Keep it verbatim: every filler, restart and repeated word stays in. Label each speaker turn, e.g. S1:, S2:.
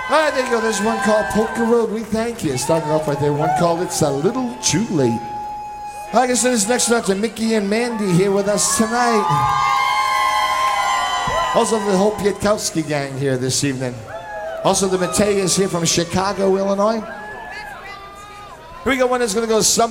S1: All right, there you go. There's one called Polka Road. We thank you. Starting off right there. One called It's a Little Too Late. I guess this next one to Mickey and Mandy here with us tonight. Also the whole Pietkowski gang here this evening. Also the Mateas here from Chicago, Illinois. Here we go. One that's going to go some.